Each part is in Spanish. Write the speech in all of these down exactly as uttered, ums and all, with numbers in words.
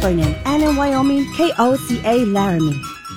California, and in Wyoming, K O C A Laramie.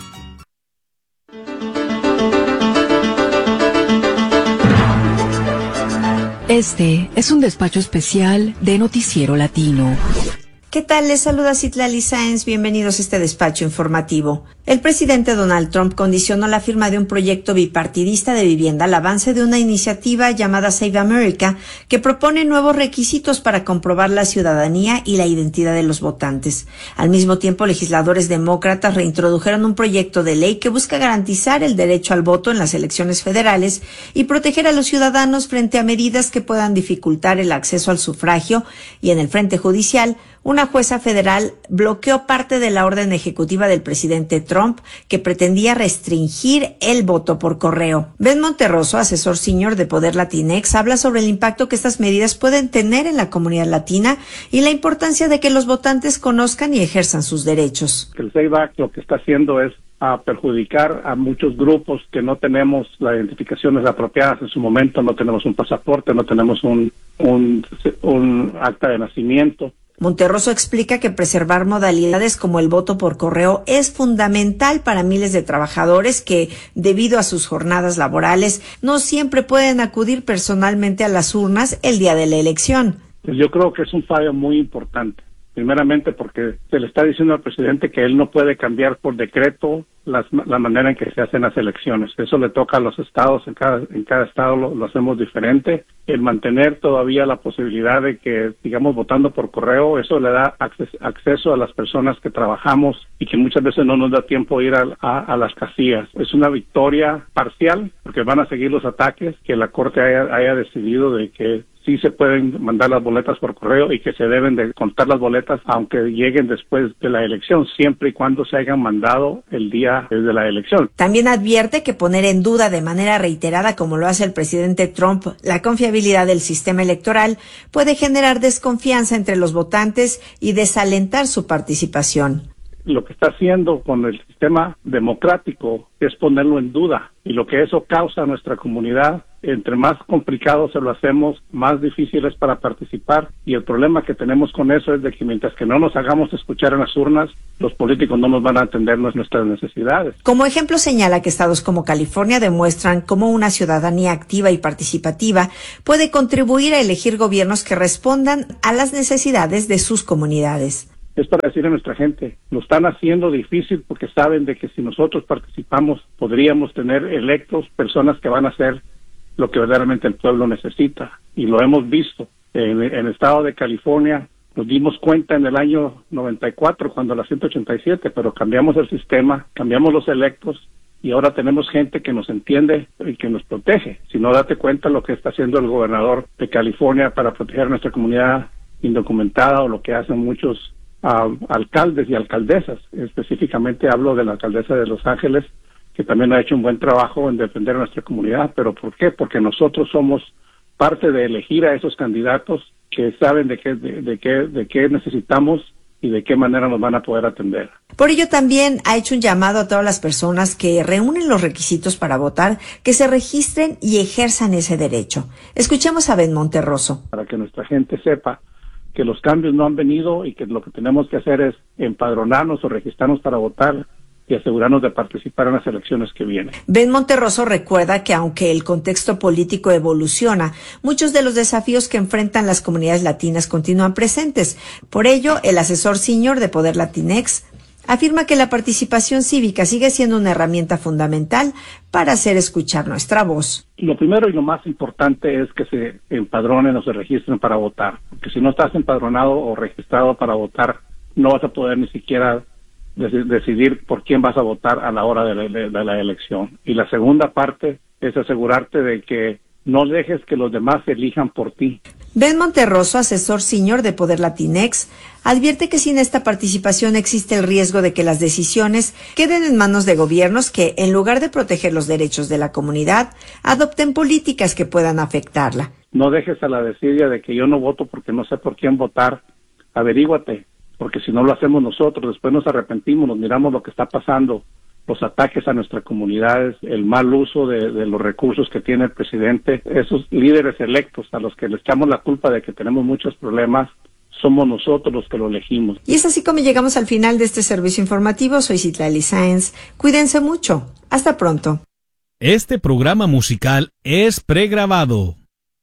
Este es un despacho especial de Noticiero Latino. ¿Qué tal? Les saluda Citlali Sáenz. Bienvenidos a este despacho informativo. El presidente Donald Trump condicionó la firma de un proyecto bipartidista de vivienda al avance de una iniciativa llamada Save America, que propone nuevos requisitos para comprobar la ciudadanía y la identidad de los votantes. Al mismo tiempo, legisladores demócratas reintrodujeron un proyecto de ley que busca garantizar el derecho al voto en las elecciones federales y proteger a los ciudadanos frente a medidas que puedan dificultar el acceso al sufragio. Y en el frente judicial, una jueza federal bloqueó parte de la orden ejecutiva del presidente Trump que pretendía restringir el voto por correo. Ben Monterroso, asesor senior de Poder Latinex, habla sobre el impacto que estas medidas pueden tener en la comunidad latina y la importancia de que los votantes conozcan y ejerzan sus derechos. El Save Act lo que está haciendo es a perjudicar a muchos grupos que no tenemos las identificaciones apropiadas en su momento, no tenemos un pasaporte, no tenemos un, un, un acta de nacimiento. Monterroso explica que preservar modalidades como el voto por correo es fundamental para miles de trabajadores que, debido a sus jornadas laborales, no siempre pueden acudir personalmente a las urnas el día de la elección. Pues yo creo que es un fallo muy importante. Primeramente porque se le está diciendo al presidente que él no puede cambiar por decreto las, la manera en que se hacen las elecciones. Eso le toca a los estados, en cada, en cada estado lo, lo hacemos diferente. El mantener todavía la posibilidad de que sigamos votando por correo, eso le da acces, acceso a las personas que trabajamos y que muchas veces no nos da tiempo ir a, a, a las casillas. Es una victoria parcial porque van a seguir los ataques, que la Corte haya, haya decidido de que sí se pueden mandar las boletas por correo y que se deben de contar las boletas aunque lleguen después de la elección, siempre y cuando se hayan mandado el día de la elección. También advierte que poner en duda de manera reiterada, como lo hace el presidente Trump, la confiabilidad del sistema electoral puede generar desconfianza entre los votantes y desalentar su participación. Lo que está haciendo con el sistema democrático es ponerlo en duda, y lo que eso causa a nuestra comunidad, entre más complicado se lo hacemos, más difícil es para participar, y el problema que tenemos con eso es de que mientras que no nos hagamos escuchar en las urnas, los políticos no nos van a atender nuestras necesidades. Como ejemplo señala que estados como California demuestran cómo una ciudadanía activa y participativa puede contribuir a elegir gobiernos que respondan a las necesidades de sus comunidades. Es para decir a nuestra gente, lo están haciendo difícil porque saben de que si nosotros participamos podríamos tener electos personas que van a hacer lo que verdaderamente el pueblo necesita, y lo hemos visto en, en el estado de California. Nos dimos cuenta en el año noventa y cuatro cuando la ciento ochenta y siete, pero cambiamos el sistema, cambiamos los electos y ahora tenemos gente que nos entiende y que nos protege. Si no, date cuenta lo que está haciendo el gobernador de California para proteger a nuestra comunidad indocumentada, o lo que hacen muchos Uh, alcaldes y alcaldesas. Específicamente hablo de la alcaldesa de Los Ángeles, que también ha hecho un buen trabajo en defender a nuestra comunidad. ¿Pero por qué? Porque nosotros somos parte de elegir a esos candidatos que saben de qué, de, de qué, de qué necesitamos y de qué manera nos van a poder atender. Por ello también ha hecho un llamado a todas las personas que reúnen los requisitos para votar, que se registren y ejerzan ese derecho. Escuchemos a Ben Monterroso. Para que nuestra gente sepa que los cambios no han venido y que lo que tenemos que hacer es empadronarnos o registrarnos para votar y asegurarnos de participar en las elecciones que vienen. Ben Monterroso recuerda que aunque el contexto político evoluciona, muchos de los desafíos que enfrentan las comunidades latinas continúan presentes. Por ello, el asesor senior de Poder Latinex afirma que la participación cívica sigue siendo una herramienta fundamental para hacer escuchar nuestra voz. Lo primero y lo más importante es que se empadronen o se registren para votar, porque si no estás empadronado o registrado para votar, no vas a poder ni siquiera dec- decidir por quién vas a votar a la hora de la, de, de la elección. Y la segunda parte es asegurarte de que no dejes que los demás elijan por ti. Ben Monterroso, asesor senior de Poder Latinex, advierte que sin esta participación existe el riesgo de que las decisiones queden en manos de gobiernos que, en lugar de proteger los derechos de la comunidad, adopten políticas que puedan afectarla. No dejes a la desidia de que yo no voto porque no sé por quién votar. Averíguate, porque si no lo hacemos nosotros, después nos arrepentimos, nos miramos lo que está pasando, los ataques a nuestras comunidades, el mal uso de, de los recursos que tiene el presidente. Esos líderes electos a los que les echamos la culpa de que tenemos muchos problemas somos nosotros los que lo elegimos. Y es así como llegamos al final de este servicio informativo. Soy Citlali Sáenz. Cuídense mucho. Hasta pronto. Este programa musical es pregrabado.